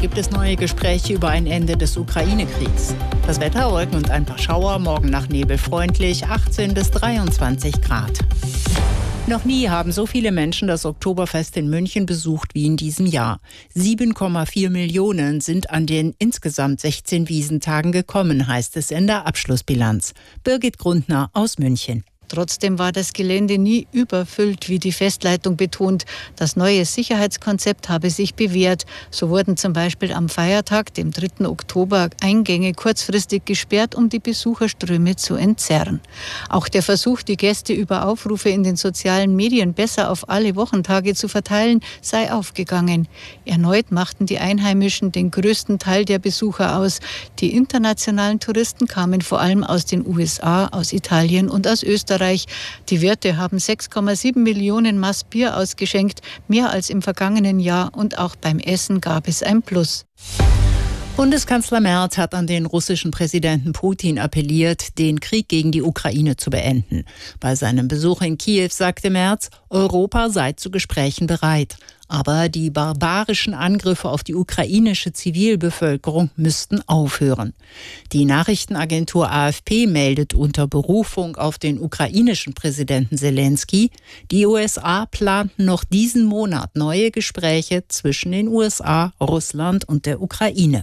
gibt es neue Gespräche über ein Ende des Ukraine-Kriegs. Das Wetter, Wolken und ein paar Schauer, morgen nach Nebel freundlich, 18 bis 23 Grad. Noch nie haben so viele Menschen das Oktoberfest in München besucht wie in diesem Jahr. 7,4 Millionen sind an den insgesamt 16 Wiesntagen gekommen, heißt es in der Abschlussbilanz. Birgit Grundner aus München. Trotzdem war das Gelände nie überfüllt, wie die Festleitung betont. Das neue Sicherheitskonzept habe sich bewährt. So wurden zum Beispiel am Feiertag, dem 3. Oktober, Eingänge kurzfristig gesperrt, um die Besucherströme zu entzerren. Auch der Versuch, die Gäste über Aufrufe in den sozialen Medien besser auf alle Wochentage zu verteilen, sei aufgegangen. Erneut machten die Einheimischen den größten Teil der Besucher aus. Die internationalen Touristen kamen vor allem aus den USA, aus Italien und aus Österreich. Die Wirte haben 6,7 Millionen Maß Bier ausgeschenkt, mehr als im vergangenen Jahr, und auch beim Essen gab es ein Plus. Bundeskanzler Merz hat an den russischen Präsidenten Putin appelliert, den Krieg gegen die Ukraine zu beenden. Bei seinem Besuch in Kiew sagte Merz, Europa sei zu Gesprächen bereit. Aber die barbarischen Angriffe auf die ukrainische Zivilbevölkerung müssten aufhören. Die Nachrichtenagentur AFP meldet unter Berufung auf den ukrainischen Präsidenten Zelensky, die USA planten noch diesen Monat neue Gespräche zwischen den USA, Russland und der Ukraine.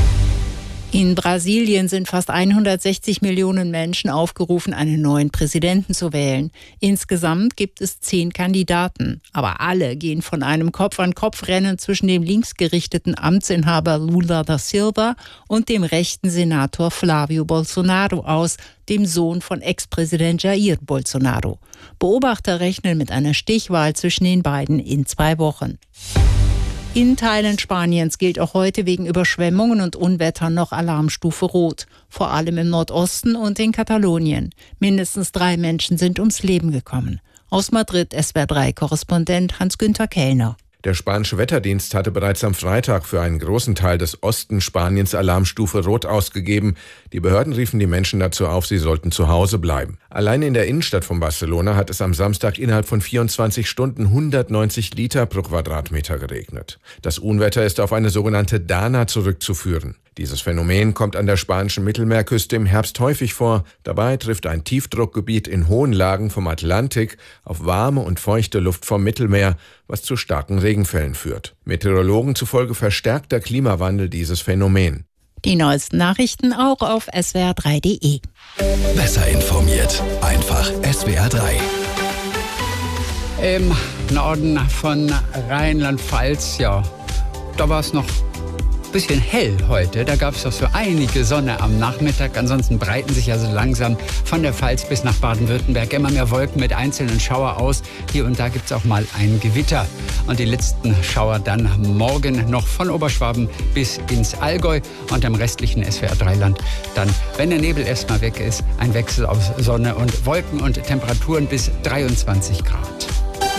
In Brasilien sind fast 160 Millionen Menschen aufgerufen, einen neuen Präsidenten zu wählen. Insgesamt gibt es 10 Kandidaten. Aber alle gehen von einem Kopf-an-Kopf-Rennen zwischen dem linksgerichteten Amtsinhaber Lula da Silva und dem rechten Senator Flávio Bolsonaro aus, dem Sohn von Ex-Präsident Jair Bolsonaro. Beobachter rechnen mit einer Stichwahl zwischen den beiden in 2 Wochen. In Teilen Spaniens gilt auch heute wegen Überschwemmungen und Unwetter noch Alarmstufe Rot, vor allem im Nordosten und in Katalonien. Mindestens 3 Menschen sind ums Leben gekommen. Aus Madrid SWR3-Korrespondent Hans-Günther Kellner. Der spanische Wetterdienst hatte bereits am Freitag für einen großen Teil des Osten Spaniens Alarmstufe Rot ausgegeben. Die Behörden riefen die Menschen dazu auf, sie sollten zu Hause bleiben. Allein in der Innenstadt von Barcelona hat es am Samstag innerhalb von 24 Stunden 190 Liter pro Quadratmeter geregnet. Das Unwetter ist auf eine sogenannte Dana zurückzuführen. Dieses Phänomen kommt an der spanischen Mittelmeerküste im Herbst häufig vor. Dabei trifft ein Tiefdruckgebiet in hohen Lagen vom Atlantik auf warme und feuchte Luft vom Mittelmeer, was zu starken Regenfällen führt. Meteorologen zufolge verstärkt der Klimawandel dieses Phänomen. Die neuesten Nachrichten auch auf swr3.de. Besser informiert, einfach SWR3. Im Norden von Rheinland-Pfalz, ja, da war es noch ein bisschen hell heute. Da gab es doch so einige Sonne am Nachmittag. Ansonsten breiten sich ja so langsam von der Pfalz bis nach Baden-Württemberg immer mehr Wolken mit einzelnen Schauer aus. Hier und da gibt es auch mal ein Gewitter. Und die letzten Schauer dann morgen noch von Oberschwaben bis ins Allgäu und im restlichen SWR3-Land. Dann, wenn der Nebel erstmal weg ist, ein Wechsel aus Sonne und Wolken und Temperaturen bis 23 Grad.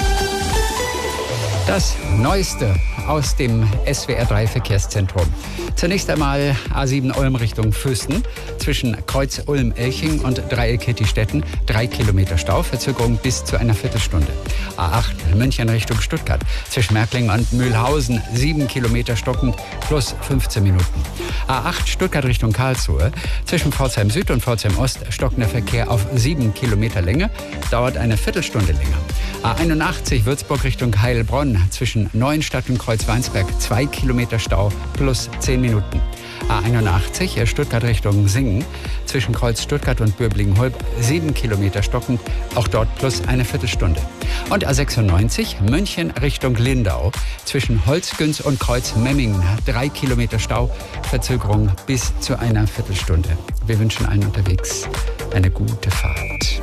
Das Neueste aus dem SWR3-Verkehrszentrum. Zunächst einmal A7 Ulm Richtung Füssen. Zwischen Kreuz Ulm-Elching und Dreieck Hittistetten 3 Kilometer Stau, Verzögerung bis zu einer Viertelstunde. A8 München Richtung Stuttgart. Zwischen Märklingen und Mühlhausen 7 Kilometer stockend plus 15 Minuten. A8 Stuttgart Richtung Karlsruhe. Zwischen Pforzheim Süd und Pforzheim Ost stockender Verkehr auf 7 Kilometer Länge, dauert eine Viertelstunde länger. A81 Würzburg Richtung Heilbronn. Zwischen Neuenstadt und Kreuzweinsberg 2 Kilometer Stau plus 10 Minuten. A81 Stuttgart Richtung Singen. Zwischen Kreuz Stuttgart und Böblingen-Hulb 7 Kilometer stockend, auch dort plus eine Viertelstunde. Und A96 München Richtung Lindau. Zwischen Holzgünz und Kreuz Memmingen 3 Kilometer Stau, Verzögerung bis zu einer Viertelstunde. Wir wünschen allen unterwegs eine gute Fahrt.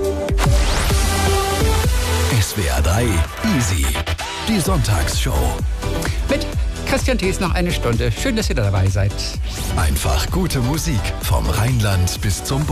SWR3 Easy, die Sonntagsshow. Mit Christian Thees noch eine Stunde. Schön, dass ihr dabei seid. Einfach gute Musik vom Rheinland bis zum